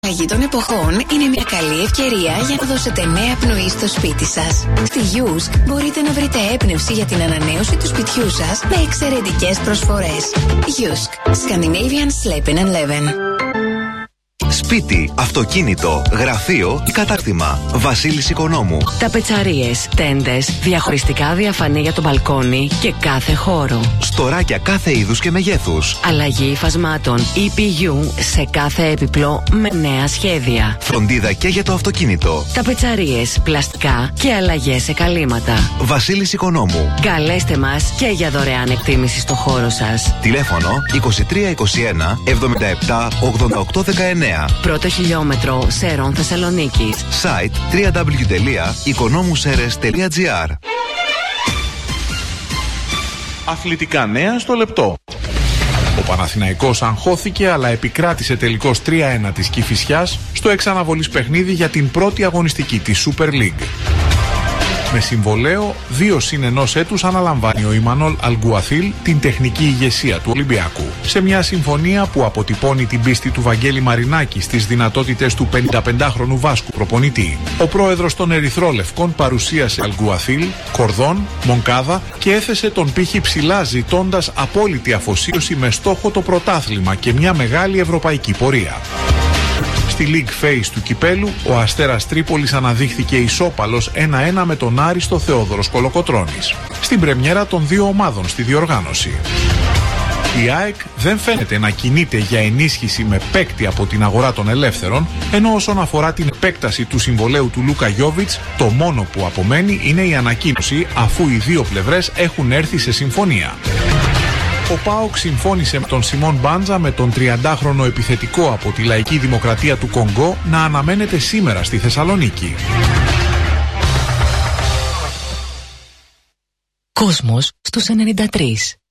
Αλλαγή των εποχών είναι μια καλή ευκαιρία για να δώσετε νέα πνοή στο σπίτι σας. Στη Yusk μπορείτε να βρείτε έμπνευση για την ανανέωση του σπιτιού σας με εξαιρετικές προσφορές. Yusk, Scandinavian Sleep and Leven. Σπίτι, αυτοκίνητο, γραφείο ή κατάρτιμα. Βασίλης Οικονόμου. Ταπετσαρίες, τέντες, διαχωριστικά διαφανή για το μπαλκόνι και κάθε χώρο. Στοράκια κάθε είδους και μεγέθους. Αλλαγή υφασμάτων EPU σε κάθε έπιπλο με νέα σχέδια. Φροντίδα και για το αυτοκίνητο. Ταπετσαρίες, πλαστικά και αλλαγές σε καλύματα. Βασίλης Οικονόμου. Καλέστε μας και για δωρεάν εκτίμηση στο χώρο σας. Τηλέφωνο 2321 77 88 19. Πρώτο χιλιόμετρο Σέρων Θεσσαλονίκης. Site www.economuseres.gr. Αθλητικά νέα στο λεπτό. Ο Παναθηναϊκός αγχώθηκε αλλά επικράτησε τελικώς 3-1 της Κηφισιάς στο εξαναβολής παιχνίδι για την πρώτη αγωνιστική της Super League. Με συμβολέο 2+1 έτους αναλαμβάνει ο Ιμανόλ Αλγκουαθίλ την τεχνική ηγεσία του Ολυμπιακού. Σε μια συμφωνία που αποτυπώνει την πίστη του Βαγγέλη Μαρινάκη στις δυνατότητες του 55χρονου Βάσκου προπονητή. Ο πρόεδρος των Ερυθρόλευκων παρουσίασε Αλγκουαθίλ, Κορδόν, Μονκάδα και έθεσε τον πύχη ψηλά, ζητώντας απόλυτη αφοσίωση με στόχο το πρωτάθλημα και μια μεγάλη ευρωπαϊκή πορεία. Στη League Phase του κυπέλου, ο Αστέρας Τρίπολης αναδείχθηκε ισόπαλος 1-1 με τον Άριστο Θεόδωρος Κολοκοτρώνης. Στην πρεμιέρα των δύο ομάδων στη διοργάνωση. Η ΑΕΚ δεν φαίνεται να κινείται για ενίσχυση με παίκτη από την αγορά των ελεύθερων, ενώ όσον αφορά την επέκταση του συμβολέου του Λούκα Γιόβιτς, το μόνο που απομένει είναι η ανακοίνωση, αφού οι δύο πλευρές έχουν έρθει σε συμφωνία. Ο ΠΑΟΚ συμφώνησε με τον Σιμών Μπάντζα, με τον 30χρονο επιθετικό από τη Λαϊκή Δημοκρατία του Κονγκό, να αναμένεται σήμερα στη Θεσσαλονίκη. Κόσμος στους 93.